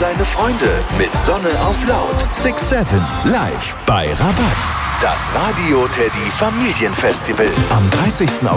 deine Freunde mit Sonne auf Laut. 6-7 live bei Rabatz. Das Radio Teddy Familienfestival am 30.